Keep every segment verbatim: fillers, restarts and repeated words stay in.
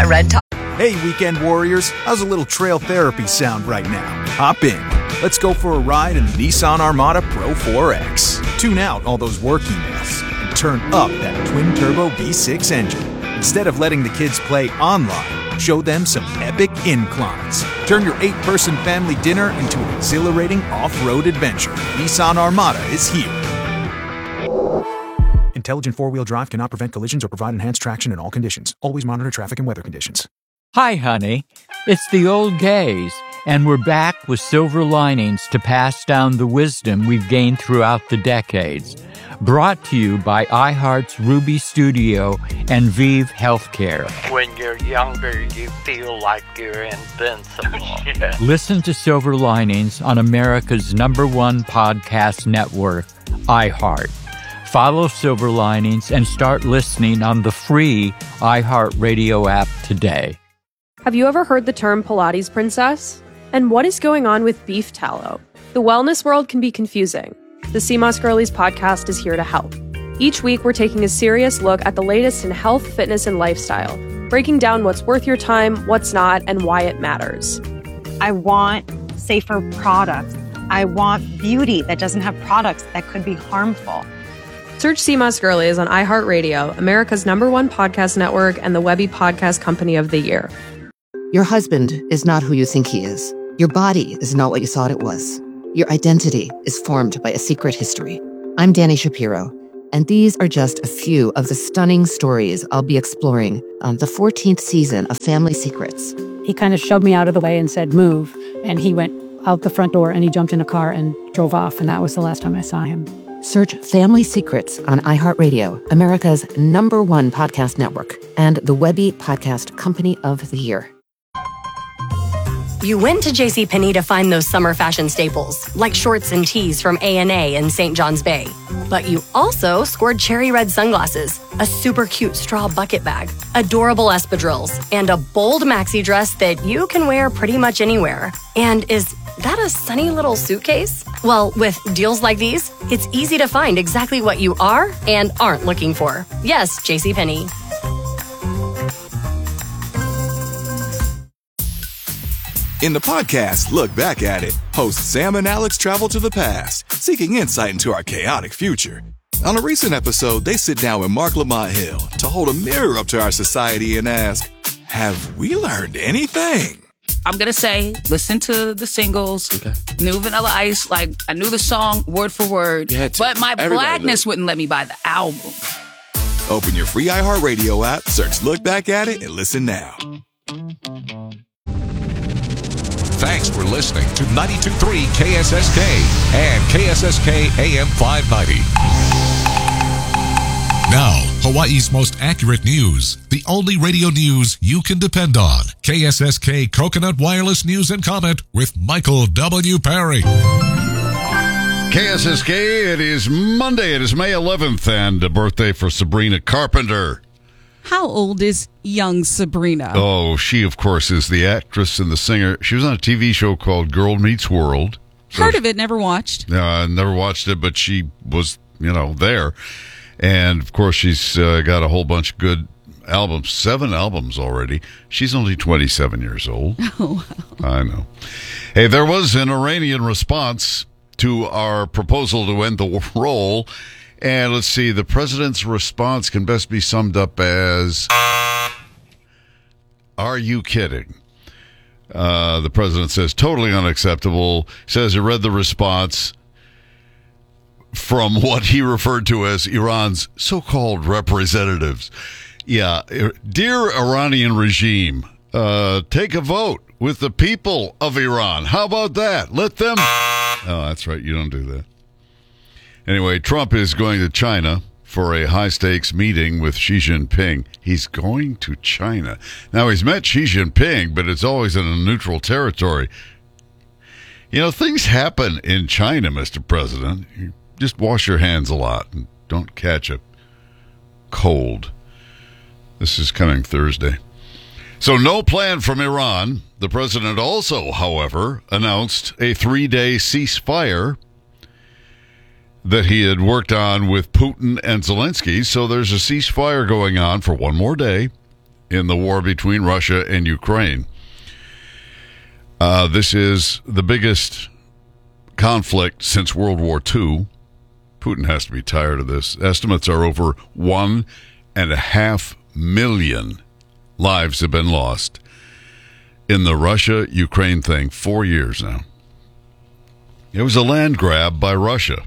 Red Top. Hey, weekend warriors, how's a little trail therapy sound right now? Hop in. Let's go for a ride in the Nissan Armada Pro four X. Tune out all those work emails and turn up that twin-turbo V six engine. Instead of letting the kids play online, show them some epic inclines. Turn your eight-person family dinner into an exhilarating off-road adventure. Nissan Armada is here. Intelligent four-wheel drive cannot prevent collisions or provide enhanced traction in all conditions. Always monitor traffic and weather conditions. Hi, honey. It's the old gays, and we're back with silver linings to pass down the wisdom we've gained throughout the decades. Brought to you by iHeart's Ruby Studio and Vive Healthcare. When you're younger, you feel like you're invincible. Yeah. Listen to Silver Linings on America's number one podcast network, iHeart. Follow Silver Linings and start listening on the free iHeartRadio app today. Have you ever heard the term Pilates princess? And what is going on with beef tallow? The wellness world can be confusing. The C M O S Girlies podcast is here to help. Each week, we're taking a serious look at the latest in health, fitness, and lifestyle, breaking down what's worth your time, what's not, and why it matters. I want safer products. I want beauty that doesn't have products that could be harmful. Search C M O S Girlies on iHeartRadio, America's number one podcast network, and the Webby Podcast Company of the Year. Your husband is not who you think he is. Your body is not what you thought it was. Your identity is formed by a secret history. I'm Dani Shapiro, and these are just a few of the stunning stories I'll be exploring on the fourteenth season of Family Secrets. He kind of shoved me out of the way and said, move. And he went out the front door and he jumped in a car and drove off. And that was the last time I saw him. Search Family Secrets on iHeartRadio, America's number one podcast network, and the Webby Podcast Company of the Year. You went to JCPenney to find those summer fashion staples, like shorts and tees from A and A in Saint John's Bay. But you also scored cherry red sunglasses, a super cute straw bucket bag, adorable espadrilles, and a bold maxi dress that you can wear pretty much anywhere. And is that a sunny little suitcase? Well, with deals like these, it's easy to find exactly what you are and aren't looking for. Yes, JCPenney. In the podcast, Look Back at It, hosts Sam and Alex travel to the past, seeking insight into our chaotic future. On a recent episode, they sit down with Mark Lamont Hill to hold a mirror up to our society and ask, have we learned anything? I'm going to say, listen to the singles, okay. New Vanilla Ice, like, I knew the song word for word, but my Everybody blackness wouldn't let me buy the album. Open your free iHeartRadio app, search Look Back at It, and listen now. Thanks for listening to ninety-two point three K S S K and K S S K A M five ninety. Now, Hawaii's most accurate news. The only radio news you can depend on. K S S K Coconut Wireless News and Comment with Michael W. Perry. K S S K, it is Monday. It is May eleventh, and a birthday for Sabrina Carpenter. How old is young Sabrina? Oh, she, of course, is the actress and the singer. She was on a T V show called Girl Meets World. So Heard of it, never watched. Uh, I never watched it, but she was, you know, there. And, of course, she's uh, got a whole bunch of good albums, seven albums already. She's only twenty-seven years old. Oh, wow. I know. Hey, there was an Iranian response to our proposal to end the roll. And let's see, the president's response can best be summed up as, are you kidding? Uh, the president says, totally unacceptable. Says he read the response from what he referred to as Iran's so-called representatives. Yeah, dear Iranian regime, uh, take a vote with the people of Iran. How about that? Let them... Oh, that's right, you don't do that. Anyway, Trump is going to China for a high-stakes meeting with Xi Jinping. He's going to China. Now, he's met Xi Jinping, but it's always in a neutral territory. You know, things happen in China, Mister President. You just wash your hands a lot and don't catch a cold. This is coming Thursday. So no plan from Iran. The president also, however, announced a three-day ceasefire that he had worked on with Putin and Zelensky. So there's a ceasefire going on for one more day. in the war between Russia and Ukraine. Uh, this is the biggest conflict since World War Two. Putin has to be tired of this. Estimates are over one and a half million lives have been lost in the Russia-Ukraine thing. Four years now. It was a land grab by Russia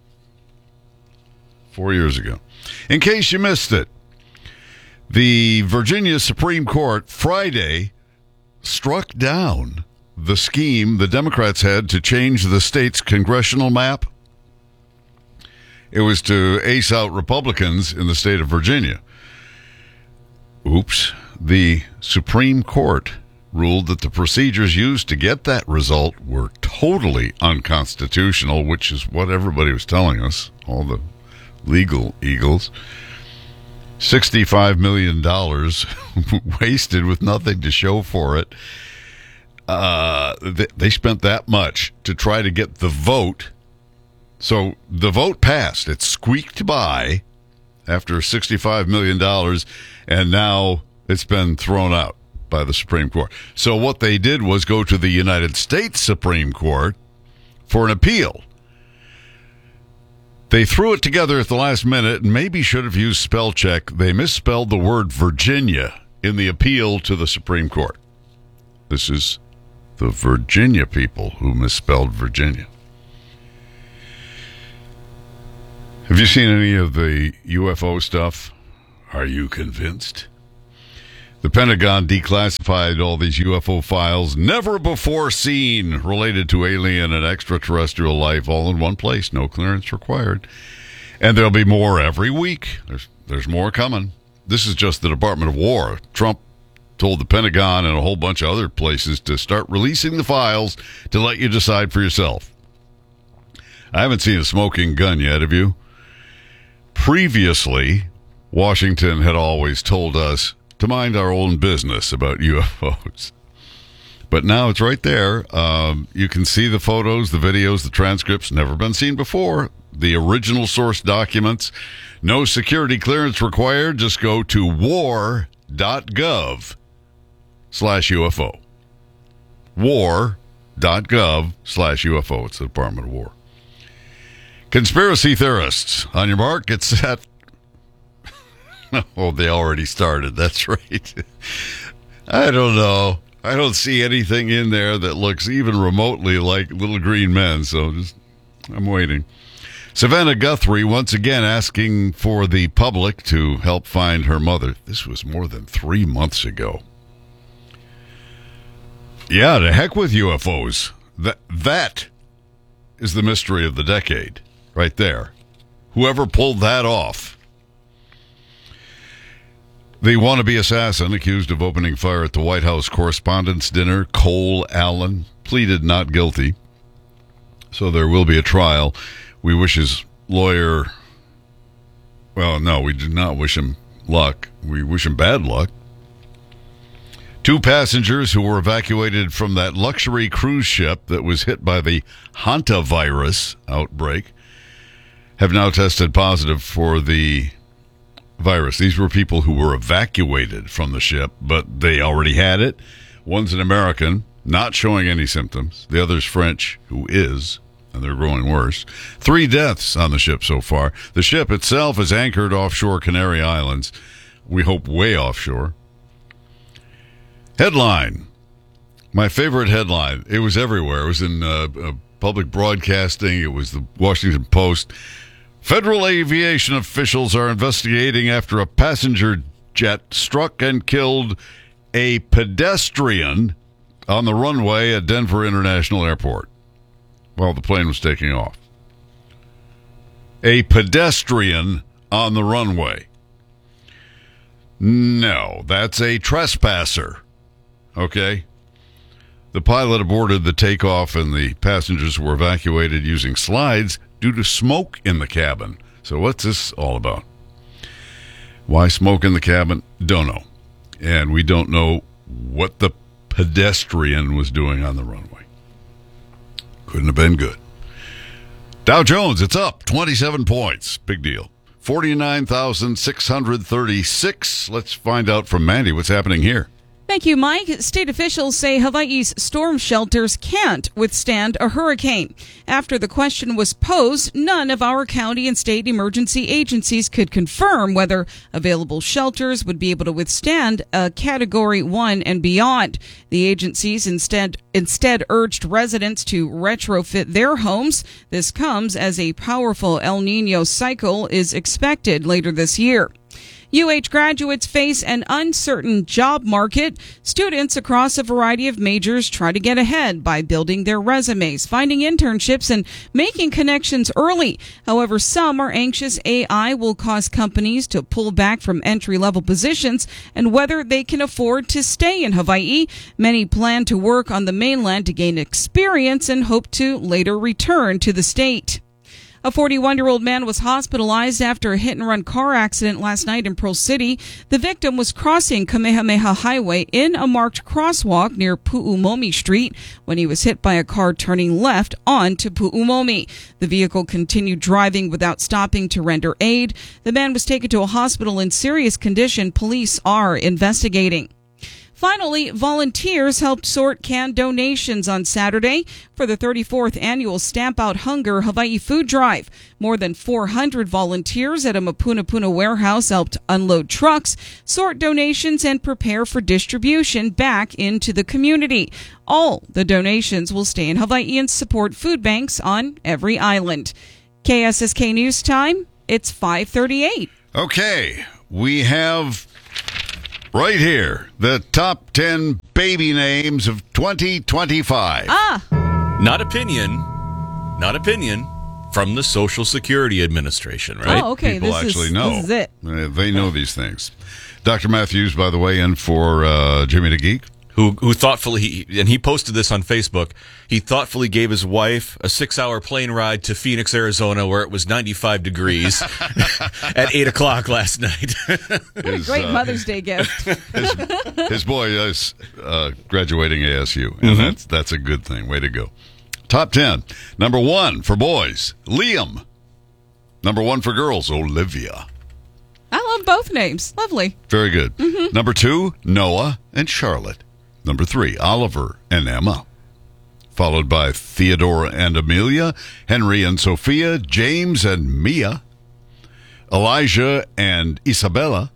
four years ago. In case you missed it, the Virginia Supreme Court Friday struck down the scheme the Democrats had to change the state's congressional map. It was to ace out Republicans in the state of Virginia. Oops. The Supreme Court ruled that the procedures used to get that result were totally unconstitutional, which is what everybody was telling us, all the legal eagles. sixty-five million dollars wasted with nothing to show for it. Uh, they, they spent that much to try to get the vote. So the vote passed. It squeaked by after sixty-five million dollars, and now it's been thrown out by the Supreme Court. So what they did was go to the United States Supreme Court for an appeal. They threw it together at the last minute and maybe should have used spell check. They misspelled the word Virginia in the appeal to the Supreme Court. This is the Virginia people who misspelled Virginia. Have you seen any of the U F O stuff? Are you convinced? The Pentagon declassified all these U F O files never before seen related to alien and extraterrestrial life all in one place. No clearance required. And there'll be more every week. There's, there's more coming. This is just the Department of War. Trump told the Pentagon and a whole bunch of other places to start releasing the files to let you decide for yourself. I haven't seen a smoking gun yet, have you? Previously, Washington had always told us to mind our own business about U F Os. But now it's right there. Um, you can see the photos, the videos, the transcripts, never been seen before. The original source documents. No security clearance required. Just go to war.gov slash UFO. War.gov slash UFO. It's the Department of War. Conspiracy theorists, on your mark, get set. Oh, they already started. That's right. I don't know. I don't see anything in there that looks even remotely like Little Green Men, so just I'm waiting. Savannah Guthrie once again asking for the public to help find her mother. This was more than three months ago. Yeah, to heck with U F Os. That, that is the mystery of the decade right there. Whoever pulled that off. The wannabe assassin accused of opening fire at the White House Correspondents' Dinner, Cole Allen, pleaded not guilty. So there will be a trial. We wish his lawyer, well, no, we do not wish him luck. We wish him bad luck. Two passengers who were evacuated from that luxury cruise ship that was hit by the hantavirus outbreak have now tested positive for the virus. These were people who were evacuated from the ship, but they already had it. One's an American, not showing any symptoms. The other's French, who is, and they're growing worse. Three deaths on the ship so far. The ship itself is anchored offshore Canary Islands. We hope way offshore. Headline. My favorite headline. It was everywhere. It was in uh, uh, public broadcasting. It was the Washington Post. Federal aviation officials are investigating after a passenger jet struck and killed a pedestrian on the runway at Denver International Airport while the plane was taking off. A pedestrian on the runway. No, that's a trespasser. Okay? The pilot aborted the takeoff and the passengers were evacuated using slides due to smoke in the cabin. So what's this all about? Why smoke in the cabin? Don't know. And we don't know what the pedestrian was doing on the runway. Couldn't have been good. Dow Jones, it's up twenty-seven points. Big deal. forty-nine thousand six hundred thirty-six. Let's find out from Mandy what's happening here. Thank you, Mike. State officials say Hawaii's storm shelters can't withstand a hurricane. After the question was posed, none of our county and state emergency agencies could confirm whether available shelters would be able to withstand a Category one and beyond. The agencies instead instead urged residents to retrofit their homes. This comes as a powerful El Nino cycle is expected later this year. U H graduates face an uncertain job market. Students across a variety of majors try to get ahead by building their resumes, finding internships, and making connections early. However, some are anxious A I will cause companies to pull back from entry-level positions and whether they can afford to stay in Hawaii. Many plan to work on the mainland to gain experience and hope to later return to the state. A forty-one-year-old man was hospitalized after a hit-and-run car accident last night in Pearl City. The victim was crossing Kamehameha Highway in a marked crosswalk near Pu'umomi Street when he was hit by a car turning left onto Pu'umomi. The vehicle continued driving without stopping to render aid. The man was taken to a hospital in serious condition. Police are investigating. Finally, volunteers helped sort canned donations on Saturday for the thirty-fourth annual Stamp Out Hunger Hawaii Food Drive. More than four hundred volunteers at a Mapunapuna warehouse helped unload trucks, sort donations, and prepare for distribution back into the community. All the donations will stay in Hawaii and support food banks on every island. K S S K News Time, it's five thirty-eight. Okay, we have right here the top ten baby names of twenty twenty-five. Ah! Not opinion, not opinion from the Social Security Administration, right? Oh, okay. People this actually is, know. This is it. Uh, They know these things. Doctor Matthews, by the way, in for uh, Jimmy the Geek. Who, who thoughtfully, he, and he posted this on Facebook, he thoughtfully gave his wife a six-hour plane ride to Phoenix, Arizona, where it was ninety-five degrees at eight o'clock last night. What a great uh, Mother's Day gift. his, his boy is uh, graduating A S U, and mm-hmm. that's, that's a good thing. Way to go. Top ten. Number one for boys, Liam. Number one for girls, Olivia. I love both names. Lovely. Very good. Mm-hmm. Number two, Noah and Charlotte. Number three, Oliver and Emma. Followed by Theodore and Amelia, Henry and Sophia, James and Mia, Elijah and Isabella.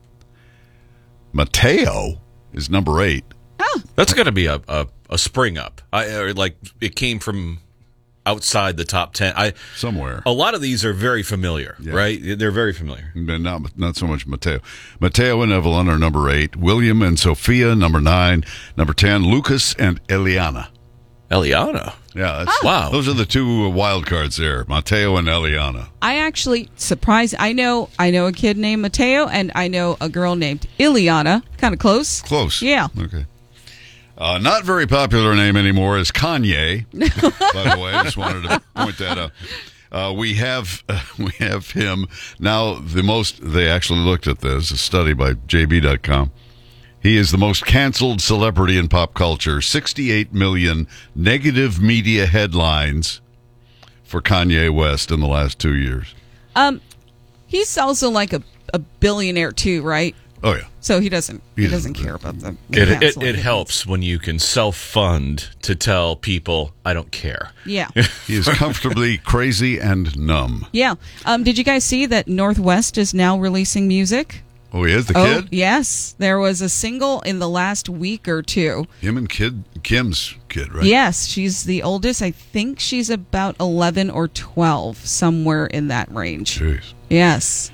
Mateo is number eight. Oh. That's got to be a, a, a spring up. I, or like it came from outside the top ten. I Somewhere. A lot of these are very familiar, yeah. right? They're very familiar. But not, not so much Mateo. Mateo and Evelyn are number eight. William and Sophia, number nine. Number ten, Lucas and Eliana. Eliana? Yeah. That's, oh. Wow. Those are the two wild cards there, Mateo and Eliana. I actually, surprised, I know I know a kid named Mateo, and I know a girl named Ileana. Kind of close. Close. Yeah. Okay. Uh, not very popular name anymore is Kanye. By the way, I just wanted to point that out. Uh, we have uh, we have him now. The most they actually looked at this a study by J B dot com. He is the most canceled celebrity in pop culture. sixty-eight million negative media headlines for Kanye West in the last two years. Um, he's also like a, a billionaire too, right? Oh yeah. So he doesn't. He, he doesn't, doesn't care about them. It it, it helps when you can self-fund to tell people, I don't care. Yeah. He is comfortably crazy and numb. Yeah. Um, did you guys see that Northwest is now releasing music? Oh, he is the oh, kid? Yes. There was a single in the last week or two. Him and kid Kim's kid, right? Yes. She's the oldest. I think she's about eleven or twelve, somewhere in that range. Jeez. Yes.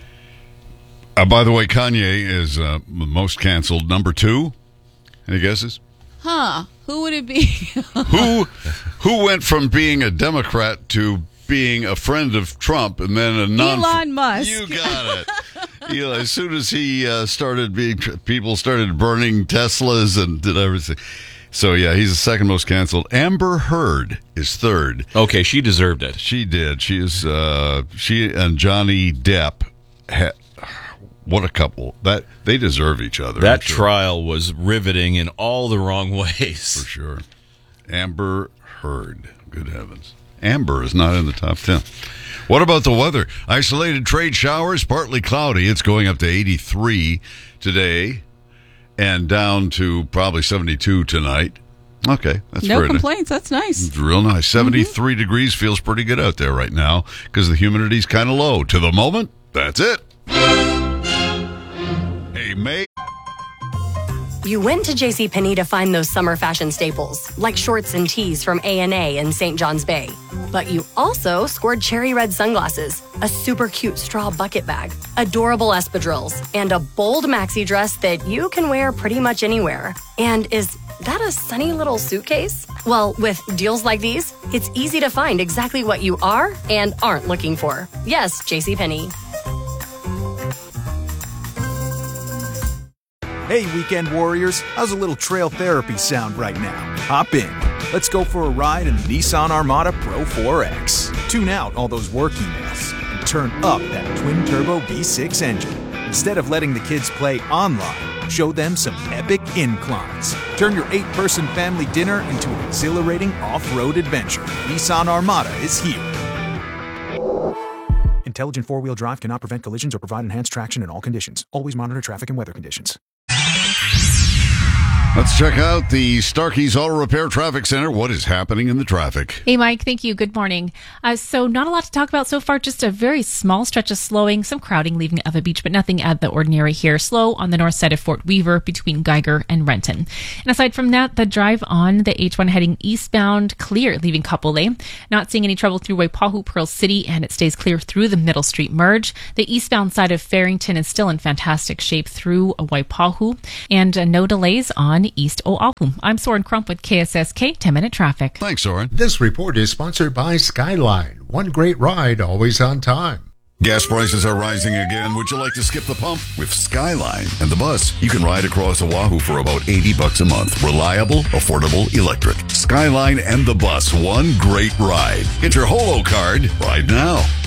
Uh, by the way, Kanye is uh, most canceled. Number two. Any guesses? Huh. Who would it be? who who went from being a Democrat to being a friend of Trump and then a non... Elon Musk. You got it. You know, as soon as he uh, started being... People started burning Teslas and did everything. So, yeah, he's the second most canceled. Amber Heard is third. Okay, she deserved it. She did. She is... Uh, she and Johnny Depp... Ha- What a couple. That they deserve each other. That sure. trial was riveting in all the wrong ways. For sure. Amber Heard. Good heavens. Amber is not in the top ten. What about the weather? Isolated trade showers, partly cloudy. It's going up to eighty-three today and down to probably seventy-two tonight. Okay, that's no very complaints. Nice. That's nice. It's real nice. seventy-three mm-hmm. degrees feels pretty good out there right now because the humidity's kind of low. To the moment, that's it. Hey, mate. You went to JCPenney to find those summer fashion staples, like shorts and tees from A and A in Saint John's Bay. But you also scored cherry red sunglasses, a super cute straw bucket bag, adorable espadrilles, and a bold maxi dress that you can wear pretty much anywhere. And is that a sunny little suitcase? Well, with deals like these, it's easy to find exactly what you are and aren't looking for. Yes, JCPenney. Hey, weekend warriors, how's a little trail therapy sound right now? Hop in. Let's go for a ride in the Nissan Armada Pro four X. Tune out all those work emails and turn up that twin-turbo V six engine. Instead of letting the kids play online, show them some epic inclines. Turn your eight-person family dinner into an exhilarating off-road adventure. Nissan Armada is here. Intelligent four-wheel drive cannot prevent collisions or provide enhanced traction in all conditions. Always monitor traffic and weather conditions. Let's check out the Starkey's Auto Repair Traffic Center. What is happening in the traffic? Hey, Mike. Thank you. Good morning. Uh, so not a lot to talk about so far. Just a very small stretch of slowing, some crowding leaving Eva Beach, but nothing out of the ordinary here. Slow on the north side of Fort Weaver between Geiger and Renton. And aside from that, the drive on the H one heading eastbound, clear leaving Kapolei. Not seeing any trouble through Waipahu, Pearl City, and it stays clear through the Middle Street merge. The eastbound side of Farrington is still in fantastic shape through Waipahu. And uh, no delays on East Oahu. I'm Soren Crump with K S S K ten minute traffic. Thanks, Soren. This report is sponsored by Skyline. One great ride, always on time. Gas prices are rising again. Would you like to skip the pump? With Skyline and the bus, you can ride across Oahu for about eighty bucks a month. Reliable, affordable, electric. Skyline and the bus, one great ride. Get your Holo card right now.